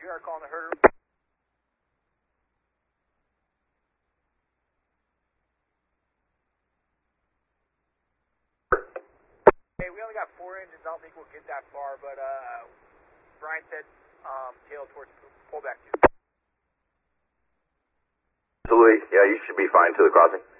We are calling the herder. Hey, we only got 4 engines. I don't think we'll get that far, but Brian said tail towards pullback 2. Absolutely. Yeah, you should be fine to the crossing.